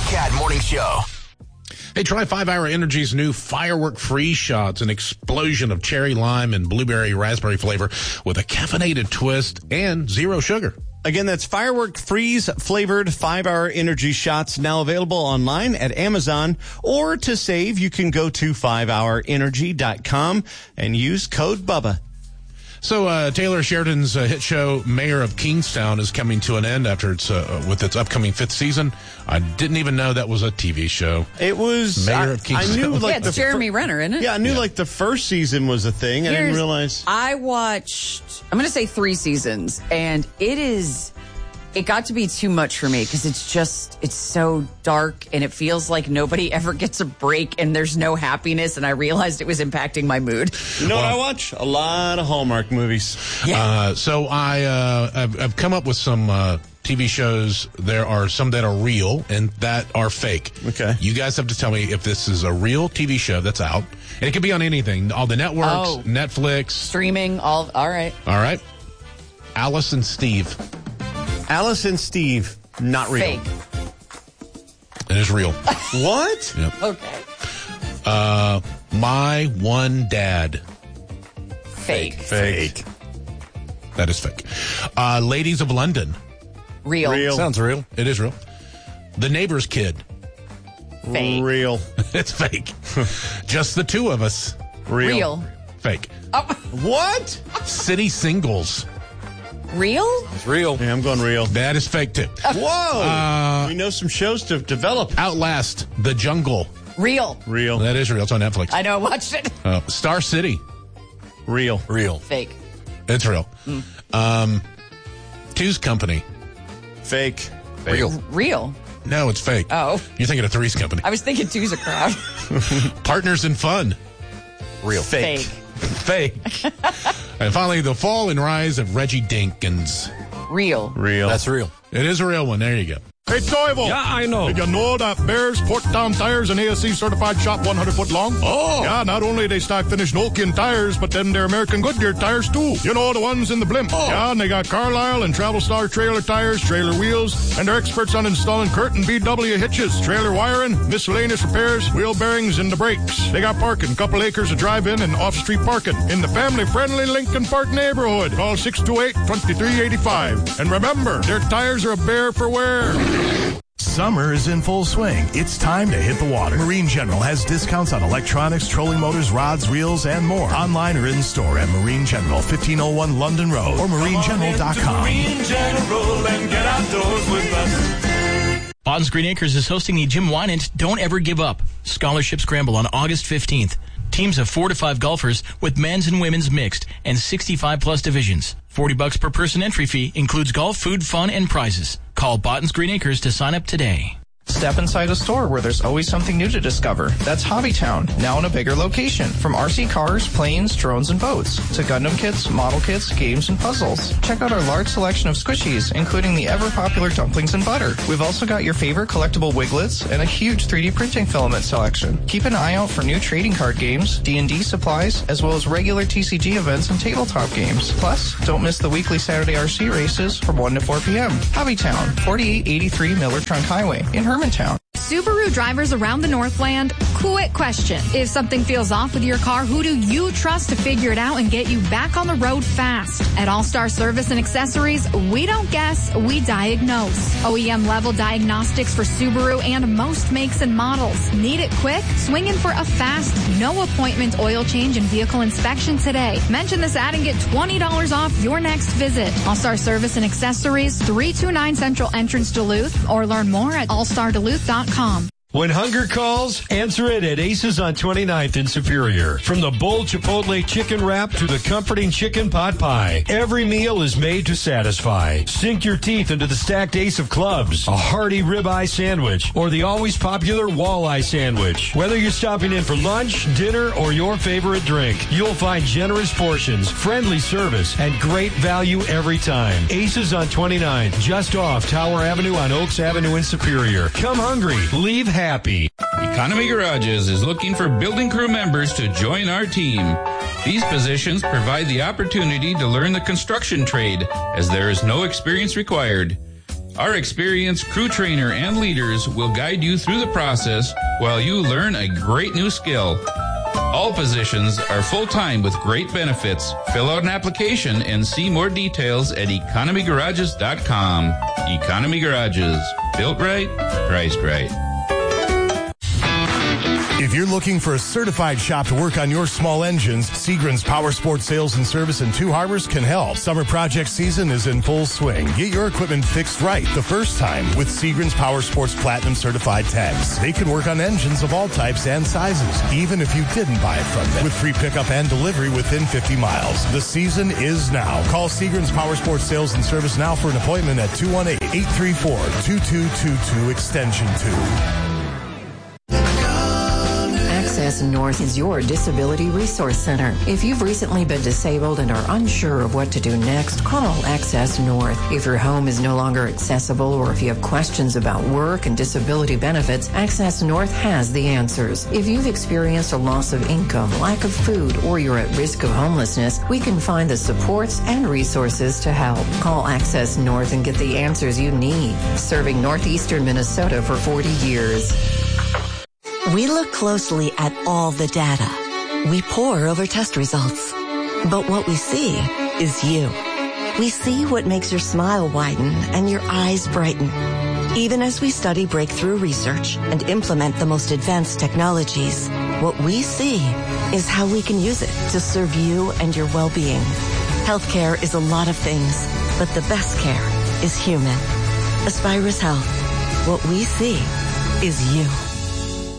Cat Morning Show. Hey, try 5 Hour Energy's new Firework Freeze Shots, an explosion of cherry, lime, and blueberry raspberry flavor with a caffeinated twist and zero sugar. Again, that's Firework Freeze flavored 5 Hour Energy Shots, now available online at Amazon. Or to save, you can go to 5hourenergy.com and use code BUBBA. So Taylor Sheridan's hit show Mayor of Kingstown is coming to an end after its with its upcoming 5th season. I didn't even know that was a TV show. It was Mayor of Kingstown. I knew it's Jeremy Renner, isn't it? Yeah, I knew like the first season was a thing. I didn't realize. I watched, I'm going to say 3 seasons, and it got to be too much for me because it's so dark and it feels like nobody ever gets a break and there's no happiness, and I realized it was impacting my mood. You know what I watch? A lot of Hallmark movies. Yeah. So I've come up with some TV shows. There are some that are real and that are fake. Okay. You guys have to tell me if this is a real TV show that's out. And it could be on anything. All the networks, Netflix. Streaming, all right. All right. Alice and Steve. Alice and Steve, not real. Fake. It is real. What? Yep. Okay. My One Dad. Fake. That is fake. Ladies of London. Real. Sounds real. It is real. The Neighbor's Kid. Fake. Real. It's fake. Just the Two of Us. Real. Fake. What? City Singles. Real? It's real. Yeah, I'm going real. That is fake too. Whoa. We know some shows to develop. Outlast. The Jungle. Real. Real. That is real. It's on Netflix. I know, I watched it. Star City. Real. Fake. It's real. Two's Company. Fake. Real. No, it's fake. Oh. You're thinking of Three's Company. I was thinking Two's a crowd. Partners in Fun. Real. Fake. Fake. And finally, The Fall and Rise of Reggie Dinkins. Real. That's real. It is a real one. There you go. Hey, Toivo. Yeah, I know. Did you know that Bears Portdown Tires and ASC certified shop 100 foot long? Oh. Yeah, not only they stock finished Nokian tires, but then they're American Goodyear tires too. You know, the ones in the blimp. Oh. Yeah, and they got Carlisle and Travel Star trailer tires, trailer wheels, and they're experts on installing Curtin BW hitches, trailer wiring, miscellaneous repairs, wheel bearings, and the brakes. They got parking, couple acres of drive-in and off-street parking in the family-friendly Lincoln Park neighborhood. Call 628-2385. And remember, their tires are a bear for wear. Summer is in full swing. It's time to hit the water. Marine General has discounts on electronics, trolling motors, rods, reels, and more. Online or in store at Marine General, 1501 London Road, or marinegeneral.com. Marine General and get outdoors with us. Botton's Green Acres is hosting the Jim Wynant Don't Ever Give Up Scholarship Scramble on August 15th. Teams of 4 to 5 golfers with men's and women's mixed and 65-plus divisions. $40 per person entry fee includes golf, food, fun, and prizes. Call Botton's Green Acres to sign up today. Step inside a store where there's always something new to discover. That's Hobbytown, now in a bigger location. From RC cars, planes, drones, and boats, to Gundam kits, model kits, games, and puzzles. Check out our large selection of squishies, including the ever-popular dumplings and butter. We've also got your favorite collectible Wiglets and a huge 3D printing filament selection. Keep an eye out for new trading card games, D&D supplies, as well as regular TCG events and tabletop games. Plus, don't miss the weekly Saturday RC races from 1 to 4 p.m. Hobbytown, 4883 Miller Trunk Highway in Hermantown. Subaru drivers around the Northland, quick question. If something feels off with your car, who do you trust to figure it out and get you back on the road fast? At All-Star Service and Accessories, we don't guess, we diagnose. OEM level diagnostics for Subaru and most makes and models. Need it quick? Swing in for a fast, no appointment oil change and vehicle inspection today. Mention this ad and get $20 off your next visit. All-Star Service and Accessories, 329 Central Entrance, Duluth, or learn more at allstarduluth.com. When hunger calls, answer it at Aces on 29th in Superior. From the bold Chipotle chicken wrap to the comforting chicken pot pie, every meal is made to satisfy. Sink your teeth into the stacked ace of clubs, a hearty ribeye sandwich, or the always popular walleye sandwich. Whether you're stopping in for lunch, dinner, or your favorite drink, you'll find generous portions, friendly service, and great value every time. Aces on 29th, just off Tower Avenue on Oaks Avenue in Superior. Come hungry, leave happy. Economy Garages is looking for building crew members to join our team. These positions provide the opportunity to learn the construction trade, as there is no experience required. Our experienced crew trainer and leaders will guide you through the process while you learn a great new skill. All positions are full-time with great benefits. Fill out an application and see more details at economygarages.com. Economy Garages. Built right, priced right. If you're looking for a certified shop to work on your small engines, Seagram's Power Sports Sales and Service in Two Harbors can help. Summer project season is in full swing. Get your equipment fixed right the first time with Seagram's Power Sports Platinum Certified Techs. They can work on engines of all types and sizes, even if you didn't buy it from them, with free pickup and delivery within 50 miles. The season is now. Call Seagram's Power Sports Sales and Service now for an appointment at 218-834-2222 extension 2. Access North is your disability resource center. If you've recently been disabled and are unsure of what to do next, call Access North. If your home is no longer accessible or if you have questions about work and disability benefits, Access North has the answers. If you've experienced a loss of income, lack of food, or you're at risk of homelessness, we can find the supports and resources to help. Call Access North and get the answers you need. Serving northeastern Minnesota for 40 years. We look closely at all the data. We pore over test results. But what we see is you. We see what makes your smile widen and your eyes brighten. Even as we study breakthrough research and implement the most advanced technologies, what we see is how we can use it to serve you and your well-being. Healthcare is a lot of things, but the best care is human. Aspirus Health. What we see is you.